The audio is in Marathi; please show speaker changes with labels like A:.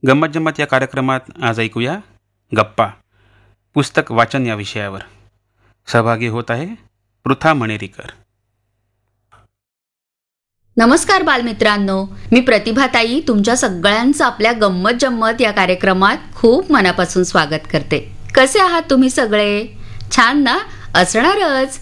A: गंमत जम्मत या कार्यक्रमात आज ऐकूया गप्पा पुस्तक वाचन या विषयावर. सहभागी होत आहे पृथा मणेरीकर.
B: नमस्कार बालमित्रांनो, मी प्रतिभाताई तुमच्या सगळ्यांचं आपल्या गंमत जम्मत या कार्यक्रमात खूप मनापासून स्वागत करते. कसे आहात तुम्ही सगळे? छान ना? असणारच.